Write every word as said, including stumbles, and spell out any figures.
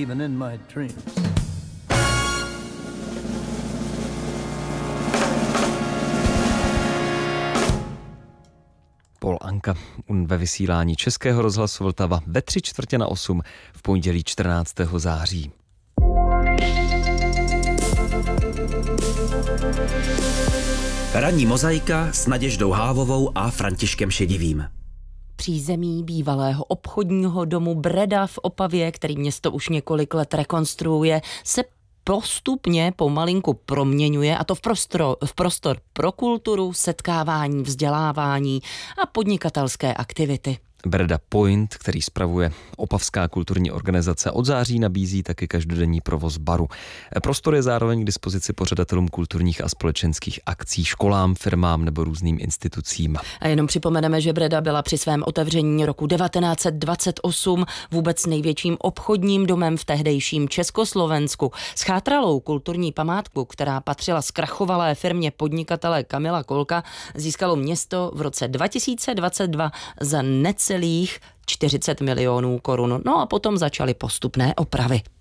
even in my dreams. Paul Anka ve vysílání Českého rozhlasu Vltava ve tři čtvrtě na osm v pondělí čtrnáctého září. Ranní mozaika s Naděždou Hávovou a Františkem Šedivým. Přízemí bývalého obchodního domu Breda v Opavě, který město už několik let rekonstruuje, se postupně pomalinku proměňuje, a to v prostor, v prostor pro kulturu, setkávání, vzdělávání a podnikatelské aktivity. Breda Point, který spravuje Opavská kulturní organizace, od září nabízí taky každodenní provoz baru. Prostor je zároveň k dispozici pořadatelům kulturních a společenských akcí, školám, firmám nebo různým institucím. A jenom připomeneme, že Breda byla při svém otevření roku devatenáct set dvacet osm vůbec největším obchodním domem v tehdejším Československu. Schátralou kulturní památku, která patřila zkrachovalé firmě podnikatele Kamila Kolka, získalo město v roce dva tisíce dvacet dva za necelých čtyřicet milionů korun. No a potom začaly postupné opravy.